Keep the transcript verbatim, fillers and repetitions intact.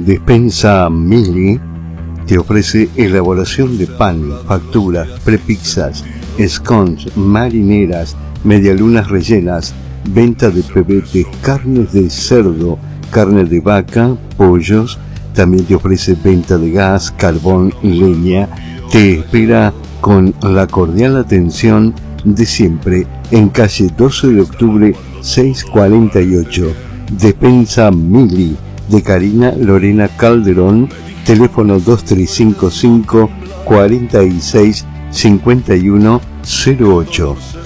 Despensa Mili te ofrece elaboración de pan, facturas, prepizzas, scones, marineras, medialunas rellenas, venta de pebetes, carnes de cerdo, carne de vaca, pollos. También te ofrece venta de gas, carbón, leña. Te espera con la cordial atención de siempre en calle doce de octubre seiscientos cuarenta y ocho. Despensa Mili de Karina Lorena Calderón, teléfono dos tres cinco cinco, cuarenta y seis, cincuenta y uno cero ocho.